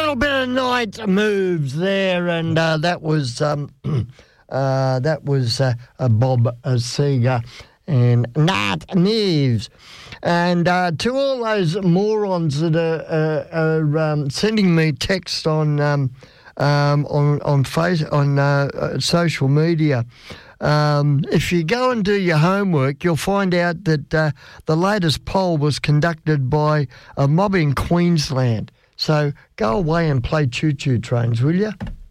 little bit of Night Moves there, and that was Bob Seger and Night Moves. And to all those morons that are sending me text on social media. If you go and do your homework, you'll find out that the latest poll was conducted by a mob in Queensland. So go away and play choo-choo trains, will you?